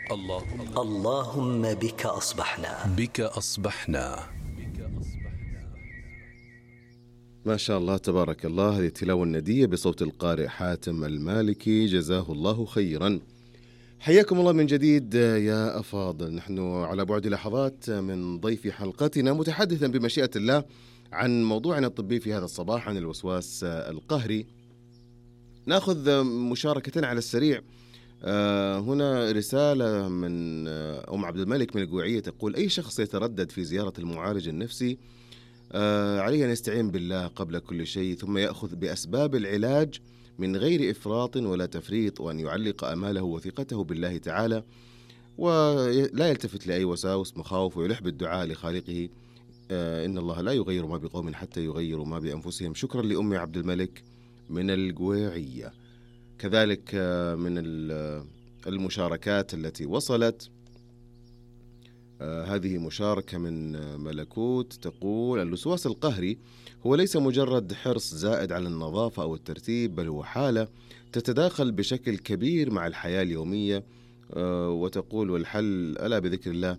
اللهم بك أصبحنا. ما شاء الله تبارك الله. هذه التلاوة الندية بصوت القارئ حاتم المالكي، جزاه الله خيرا. حياكم الله من جديد يا أفاضل. نحن على بعد لحظات من ضيف حلقتنا، متحدثا بمشيئة الله عن موضوعنا الطبي في هذا الصباح، عن الوسواس القهري. نأخذ مشاركة على السريع. هنا رسالة من أم عبد الملك من القويعية، تقول: أي شخص يتردد في زيارة المعالج النفسي عليه أن يستعين بالله قبل كل شيء، ثم يأخذ بأسباب العلاج من غير إفراط ولا تفريط، وأن يعلق أماله وثقته بالله تعالى، ولا يلتفت لأي وساوس مخاوف، ويلح بالدعاء لخالقه. إن الله لا يغير ما بقوم حتى يغيروا ما بأنفسهم. شكرا لأم عبد الملك من القويعية. كذلك من المشاركات التي وصلت، هذه مشاركة من ملكوت، تقول: الوسواس القهري هو ليس مجرد حرص زائد على النظافة أو الترتيب، بل هو حالة تتداخل بشكل كبير مع الحياة اليومية. وتقول: والحل ألا بذكر الله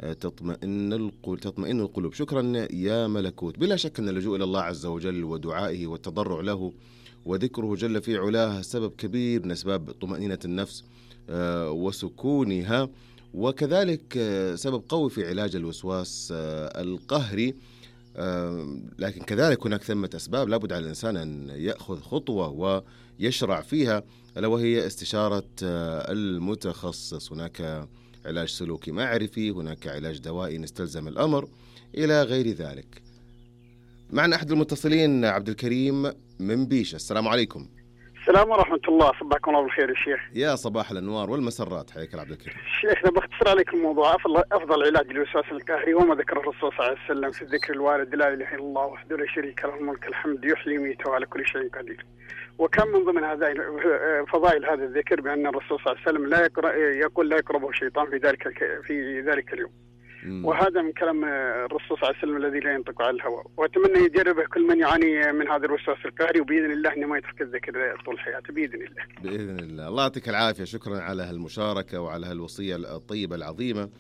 تطمئن القلوب. شكرا يا ملكوت. بلا شك أن اللجوء إلى الله عز وجل ودعائه والتضرع له وذكره جل في علاه سبب كبير من أسباب طمأنينة النفس وسكونها، وكذلك سبب قوي في علاج الوسواس القهري. لكن كذلك هناك ثمة أسباب لابد على الإنسان أن يأخذ خطوة ويشرع فيها، ألا وهي استشارة المتخصص. هناك علاج سلوكي معرفي، هناك علاج دوائي نستلزم الأمر، إلى غير ذلك. معنا أحد المتصلين، عبد الكريم من بيشة. السلام عليكم. السلام ورحمة الله. صباحكم الله بالخير يا شيخ. يا صباح الأنوار والمسرات، حياك عبد الكريم. شيخنا باختصار عليك الموضوع. أفضل علاج للوسواس القهري وما ذكر الرسول صلى الله عليه وسلم في الذكر الوارد: لا إله إلا الله وحده لا شريك له الملك الحمد يحيي ويميت وعلى كل شيء قدير. وكم من ضمن هذه فضائل هذا الذكر بأن الرسول صلى الله عليه وسلم يقول لا يقربه الشيطان في ذلك اليوم. وهذا من كلام الرسول صلى الله عليه وسلم الذي لا ينطق عن الهوى. وأتمنى يجربه كل من يعاني من هذا الوسواس القهري، وبإذن الله إنه ما يترك الذكر طول حياته بإذن الله. بإذن الله. الله يعطيك العافية. شكرا على هالمشاركة وعلى هالوصية الطيبة العظيمة.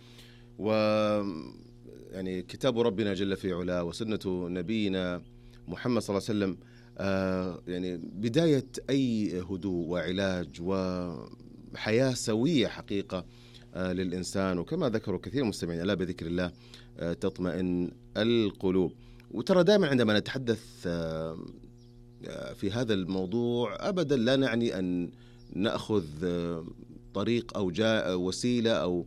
يعني كتاب ربنا جل في علاه وسنة نبينا محمد صلى الله عليه وسلم يعني بداية أي هدوء وعلاج وحياة سوية حقيقة للإنسان. وكما ذكروا كثير مستمعين: ألا بذكر الله تطمئن القلوب. وترى دائما عندما نتحدث في هذا الموضوع أبدا لا نعني أن نأخذ طريق أو وسيلة أو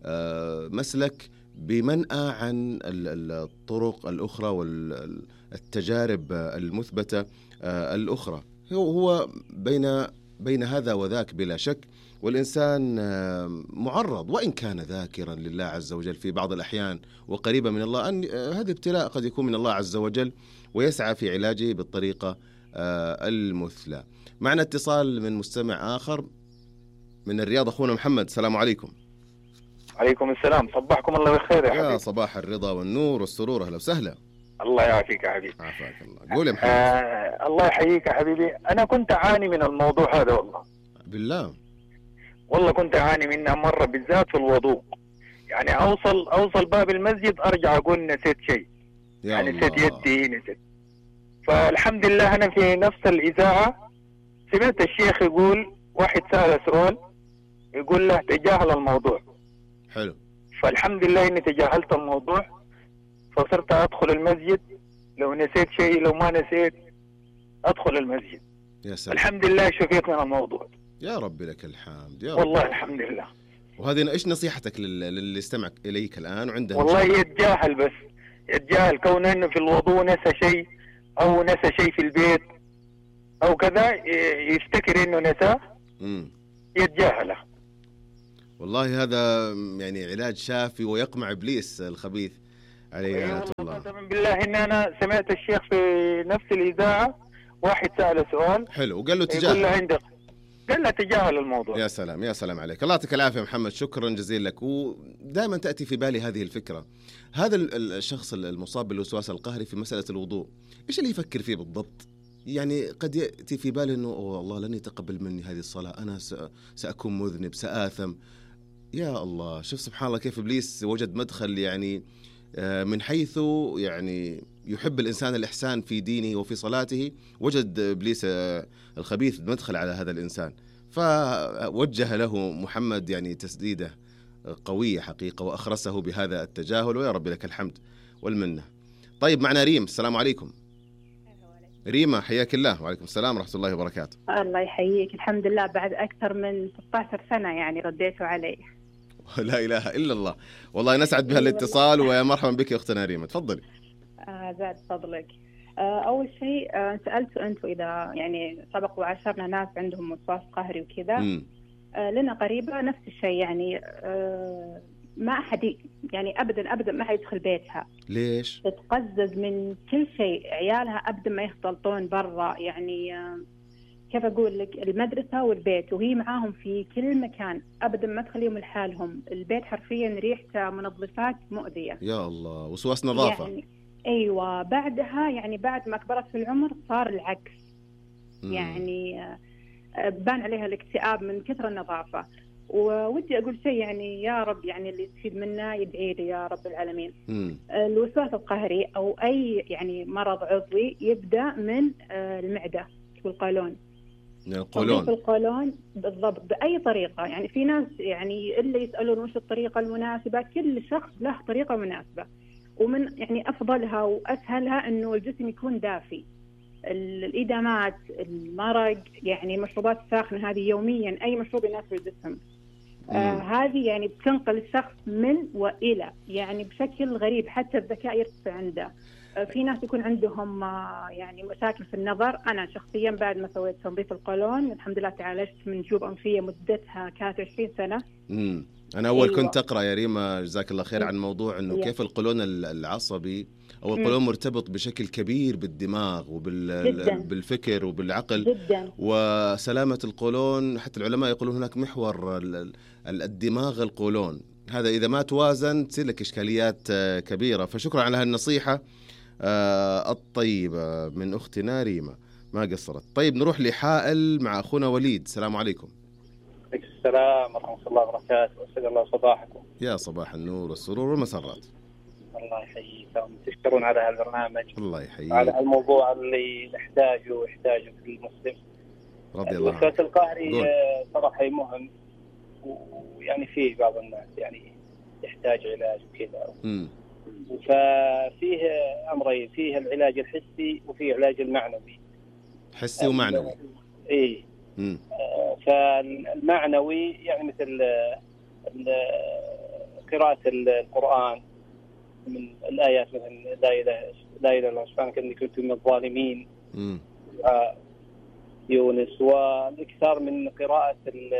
مسلك بمنأى عن الطرق الأخرى والتجارب المثبتة الأخرى. هو بين هذا وذاك بلا شك. والإنسان معرض، وإن كان ذاكرا لله عز وجل في بعض الأحيان وقريبا من الله، أن هذا ابتلاء قد يكون من الله عز وجل، ويسعى في علاجه بالطريقة المثلى. معنا اتصال من مستمع آخر من الرياض، أخونا محمد. السلام عليكم. عليكم السلام. صباحكم الله بالخير يا حبيبي. يا صباح الرضا والنور والسرور. أهلا وسهلا. الله يعافيك يا حبيبي. عافاك الله. قول يا محمد. الله يحييك يا حبيبي. أنا كنت أعاني من الموضوع هذا بالله. والله كنت أعاني منها مرة، بالذات في الوضوء. يعني أوصل باب المسجد أرجع أقول نسيت شيء، يعني نسيت يدي نسيت. فالحمد لله أنا في نفس الإذاعة سمعت الشيخ يقول، واحد سأل سؤال يقول له تجاهل الموضوع. حلو. فالحمد لله إني تجاهلت الموضوع، فصرت أدخل المسجد لو نسيت شيء، لو ما نسيت أدخل المسجد. يا سلام. الحمد لله شفيت من الموضوع. يا رب لك الحمد يا والله رب. الحمد لله. وهذه إيش نصيحتك للي استمع إليك الآن وعنده؟ والله يتجاهل، بس يتجاهل كونه إنه في الوضوء نسى شيء أو نسى شيء في البيت أو كذا، يفتكر إنه نساه يتجاهله. والله هذا يعني علاج شافي ويقمع إبليس الخبيث عليه لعنة الله. قسما بالله إن أنا سمعت الشيخ في نفس الإذاعة واحد سأله سؤال حلو وقال له تجاهل، يقول له عندك، قال له تجاهل الموضوع. يا سلام يا سلام عليك. الله يعطيك العافية محمد، شكرا جزيلا لك. ودائما تأتي في بالي هذه الفكرة، هذا الشخص المصاب بالوسواس القهري في مسألة الوضوء إيش اللي يفكر فيه بالضبط؟ يعني قد يأتي في باله إنه الله لن يتقبل مني هذه الصلاة، أنا سأكون مذنب، سآثم. يا الله، شوف سبحان الله كيف إبليس وجد مدخل، يعني من حيث يعني يحب الإنسان الإحسان في دينه وفي صلاته، وجد إبليس الخبيث مدخل على هذا الإنسان، فوجه له محمد يعني تسديدة قوية حقيقة، وأخرسه بهذا التجاهل، ويا رب لك الحمد والمنة. طيب معنا ريم، السلام عليكم. ريما حياك الله. وعليكم السلام ورحمة الله وبركاته. الله يحييك، الحمد لله بعد أكثر من 16 سنة يعني رديتوا علي. لا إله إلا الله، والله نسعد بهالاتصال، ويا مرحبا بك يا أختنا ريما، تفضلي. زاد فضلك. أول شيء سألتوا أنتوا إذا يعني سبق وعاشرنا ناس عندهم وسواس قهري وكذا. لنا قريبة نفس الشيء، يعني ما أحد يعني أبدا ما يدخل بيتها. ليش؟ تتقزز من كل شيء، عيالها أبدا ما يختلطون برا، يعني كيف أقول لك، المدرسة والبيت وهي معاهم في كل مكان، أبدا ما تخليهم لحالهم. البيت حرفيا ريحته منظفات مؤذية. يا الله، وسواس نظافة. يعني أيوة، بعدها يعني بعد ما كبرت في العمر صار العكس. يعني بان عليها الاكتئاب من كثر النظافة. وودي أقول شيء، يعني يا رب يعني اللي يستفيد منه يدعي لي يا رب العالمين. الوسواس القهري أو أي يعني مرض عضوي يبدأ من المعدة والقولون. القولون بالضبط بأي طريقة. يعني في ناس يعني اللي يسألون وش الطريقة المناسبة، كل شخص له طريقة مناسبة، ومن يعني أفضلها وأسهلها إنه الجسم يكون دافي. الإدامات، المرق، يعني مشروبات ساخنة هذه يوميا، أي مشروب يناسب الجسم. هذه يعني بتنقل الشخص من وإلى، يعني بشكل غريب، حتى الذكاء يرتفع عنده. في ناس يكون عندهم يعني مشاكل في النظر. أنا شخصيا بعد ما سويت تنظيف القولون الحمد لله تعالجت من جيوب أنفية مدتها كانت 20 سنة. أنا أول كنت أقرأ يا ريما جزاك الله خير عن موضوع أنه كيف القولون العصبي أو القولون مرتبط بشكل كبير بالدماغ وبالفكر وبالعقل جدا. وسلامة القولون، حتى العلماء يقولون هناك محور الدماغ القولون، هذا إذا ما توازن تصير لك إشكاليات كبيرة. فشكرا على هالنصيحة الطيبة من أختنا ريما، ما قصرت. طيب نروح لحائل مع أخونا وليد. السلام عليكم. السلام ورحمة الله وبركاته، وأسعد الله صباحكم. يا صباح النور والسرور والمسرات. الله يحييكم، تشكرون على هالبرنامج. الله يحييك. على الموضوع اللي يحتاجه كل مسلم. رضي الله عنك. الوسواس القهري صراحة مهم، ويعني فيه بعض الناس يعني يحتاج علاج وكذا. ففيه أمرين، فيه العلاج الحسي وفيه العلاج المعنوي. حسي ومعنوي. إيه. فالمعنوي يعني مثل قراءة القرآن من الآيات، مثلا لا إله إلا الله سبحانك إني كنت من الظالمين، يونس، والإكثار من قراءة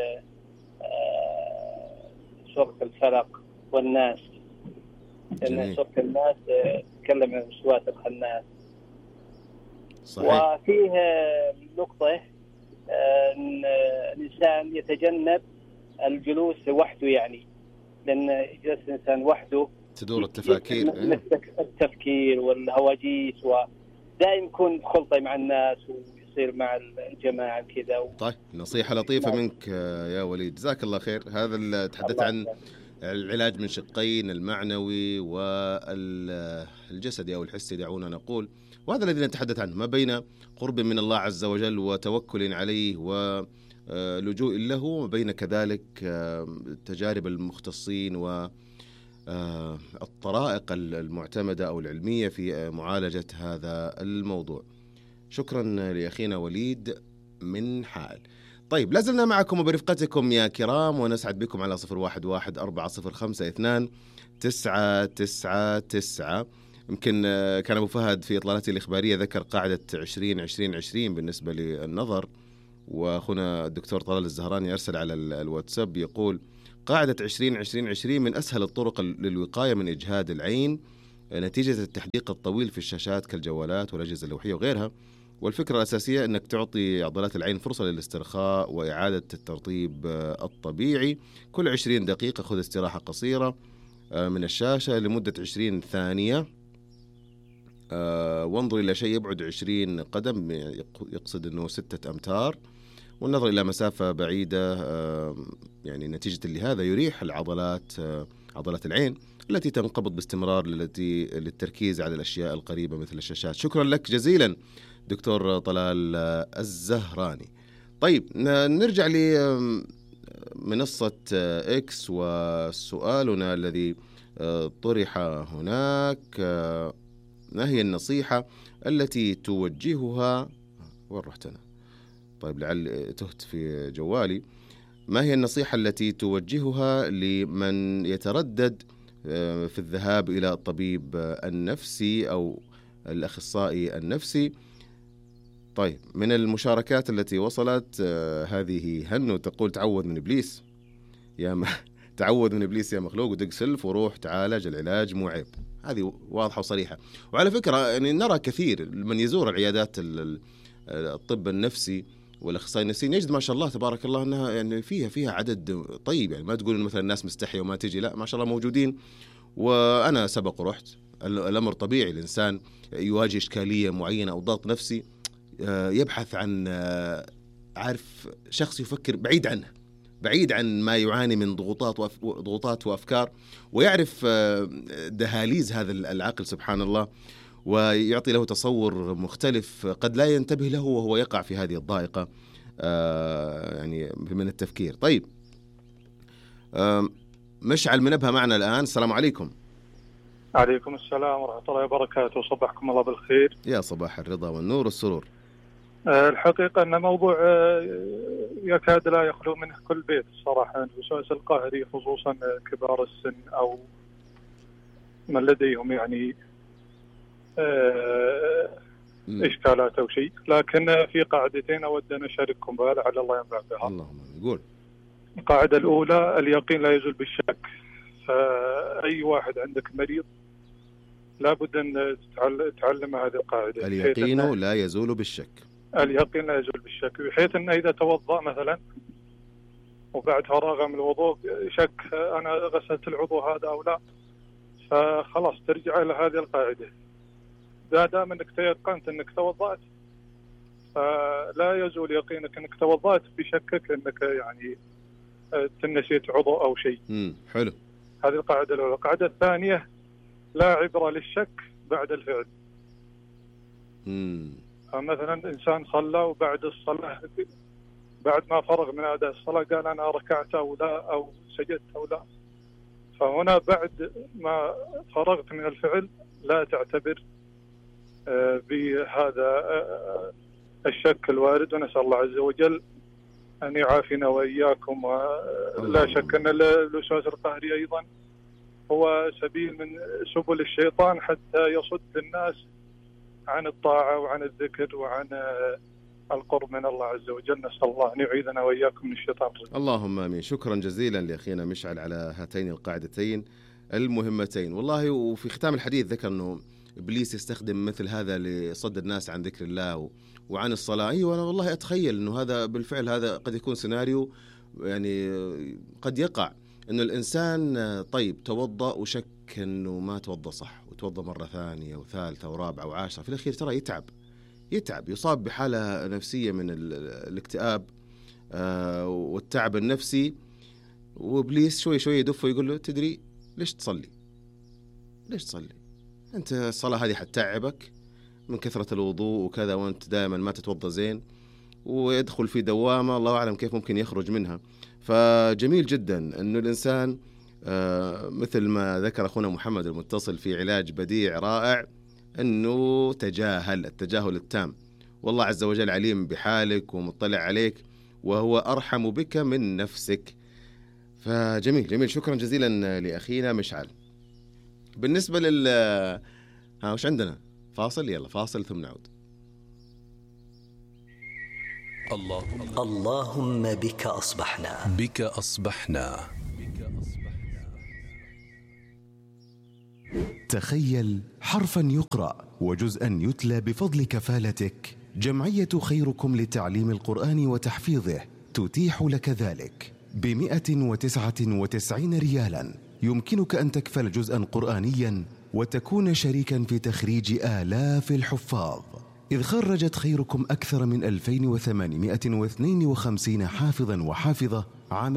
سورة الفلق والناس، لأن سورة الناس تتكلم عن وسواس الخناس. صحيح. وفيه نقطة أن الإنسان يتجنب الجلوس وحده، يعني لأن يجلس الإنسان وحده تدور التفكير والهواجيس، ودائما يكون خلطة مع الناس ويصير مع الجماعة كذا. طيب نصيحة لطيفة منك يا وليد، جزاك الله خير. هذا اللي تحدث عن العلاج من شقين، المعنوي والجسدي أو الحسي دعونا نقول، وهذا الذي نتحدث عنه، ما بين قرب من الله عز وجل وتوكل عليه ولجوء له، وما بين كذلك تجارب المختصين والطرائق المعتمدة أو العلمية في معالجة هذا الموضوع. شكرا لأخينا وليد من حائل. طيب لازلنا معكم وبرفقتكم يا كرام، ونسعد بكم على 0114052999. يمكن كان أبو فهد في إطلالته الإخبارية ذكر قاعدة 20-20-20 بالنسبة للنظر، وأخونا الدكتور طلال الزهراني أرسل على الواتساب يقول قاعدة 20-20-20 من أسهل الطرق للوقاية من إجهاد العين نتيجة التحديق الطويل في الشاشات كالجوالات والأجهزة اللوحية وغيرها، والفكرة الأساسية أنك تعطي عضلات العين فرصة للاسترخاء وإعادة الترطيب الطبيعي. كل 20 دقيقة خذ استراحة قصيرة من الشاشة لمدة 20 ثانية، وانظر إلى شيء يبعد 20 قدم، يقصد أنه 6 أمتار، والنظر إلى مسافة بعيدة يعني نتيجة لهذا يريح العضلات، عضلات العين التي تنقبض باستمرار للتركيز على الأشياء القريبة مثل الشاشات. شكرا لك جزيلا دكتور طلال الزهراني. طيب نرجع لمنصة إكس وسؤالنا الذي طرح هناك: ما هي النصيحة التي توجهها، وين رحت أنا؟ طيب لعل تهت في جوالي. ما هي النصيحة التي توجهها لمن يتردد في الذهاب إلى الطبيب النفسي أو الأخصائي النفسي؟ طيب من المشاركات التي وصلت هذه هنو تقول: تعوذ من إبليس تعوذ من إبليس يا مخلوق، ودق سلف وروح تعالج، العلاج مو عيب. هذه واضحة وصريحة. وعلى فكرة يعني نرى كثير من يزور العيادات الطب النفسي والأخصائي النفسي يجد ما شاء الله تبارك الله أنها يعني فيها عدد طيب، يعني ما تقول مثلا الناس مستحية وما تجي، لا ما شاء الله موجودين. وأنا سبق ورحت. الأمر طبيعي، الإنسان يواجه إشكالية معينة أو ضغط نفسي يبحث عن عارف شخص يفكر بعيد عن ما يعاني من ضغوطات وأفكار، ويعرف دهاليز هذا العقل سبحان الله، ويعطي له تصور مختلف قد لا ينتبه له وهو يقع في هذه الضائقة يعني من التفكير. طيب مشعل منبه معنا الآن. السلام عليكم. عليكم السلام ورحمة الله وبركاته، صباحكم الله بالخير. يا صباح الرضا والنور والسرور. الحقيقة أن موضوع يكاد لا يخلو منه كل بيت صراحة، الوسواس القهري خصوصا كبار السن أو من لديهم يعني إشكالات أو شيء. لكن في قاعدتين أود أن أشارككم بها لعل الله ينفع بها. اللهم يقول. القاعدة الأولى: اليقين لا يزول بالشك. فأي واحد عندك مريض لابد أن تعلم هذه القاعدة. اليقين لا يزول بالشك. اليقين لا يزول بالشك، بحيث أن إذا توضأ مثلا وبعد فراغ من الوضوء شك أنا غسلت العضو هذا أو لا، فخلاص ترجع إلى هذه القاعدة. دام أنك تيقنت أنك توضأت فلا يزول يقينك أنك توضأت بشكك أنك يعني تنسيت عضو أو شيء. حلو. هذه القاعدة الأولى. القاعدة الثانية: لا عبرة للشك بعد الفعل. فمثلا إنسان صلى وبعد الصلاة بعد ما فرغ من أداء الصلاة قال أنا ركعت أو لا أو سجدت أو لا، فهنا بعد ما فرغت من الفعل لا تعتبر بهذا الشك الوارد، ونسأل الله عز وجل أن يعافينا وإياكم. ولا شك أن الوسواس القهري أيضا هو سبيل من سبل الشيطان حتى يصد الناس عن الطاعة وعن الذكر وعن القرب من الله عز وجل. نسأل الله أن يعيذنا وإياكم من الشيطان. اللهم آمين. شكرا جزيلا لأخينا مشعل على هاتين القاعدتين المهمتين والله. وفي ختام الحديث ذكر أنه إبليس يستخدم مثل هذا لصد الناس عن ذكر الله وعن الصلاة. أيوة أنا والله أتخيل أنه هذا بالفعل هذا قد يكون سيناريو يعني قد يقع، أنه الإنسان طيب توضأ وشك أنه ما توضأ صح، وتوضأ مرة ثانية وثالثة ورابعة وعاشرة، في الأخير ترى يتعب يصاب بحالة نفسية من الاكتئاب والتعب النفسي. وإبليس شوي شوي يدفه ويقول له تدري ليش تصلي أنت الصلاة هذه حتتعبك من كثرة الوضوء وكذا، وأنت دائما ما تتوضأ زين، ويدخل في دوامة الله أعلم كيف ممكن يخرج منها. فجميل جدا أنه الإنسان مثل ما ذكر أخونا محمد المتصل في علاج بديع رائع، أنه التجاهل التام. والله عز وجل عليم بحالك ومطلع عليك وهو أرحم بك من نفسك. فجميل شكرا جزيلا لأخينا مشعل. بالنسبة وش عندنا؟ فاصل، يلا فاصل ثم نعود. اللهم بك أصبحنا. تخيل حرفا يقرأ وجزءا يتلى بفضل كفالتك. جمعية خيركم لتعليم القرآن وتحفيظه تتيح لك ذلك ب199 ريالا. يمكنك أن تكفل جزءا قرآنيا وتكون شريكا في تخريج آلاف الحفاظ. إذ خرجت خيركم أكثر من 2852 حافظا وحافظة عام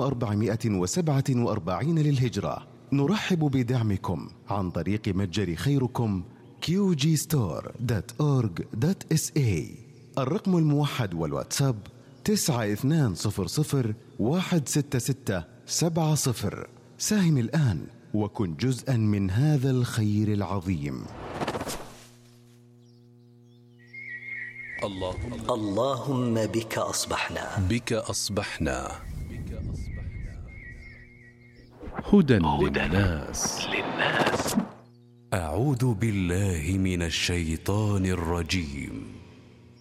1447 للهجرة. نرحب بدعمكم عن طريق متجر خيركم qgstore.org.sa. الرقم الموحد والواتساب 9200166770. ساهم الآن وكن جزءا من هذا الخير العظيم. اللهم بك أصبحنا. بك أصبحنا. هدى للناس. أعوذ بالله من الشيطان الرجيم.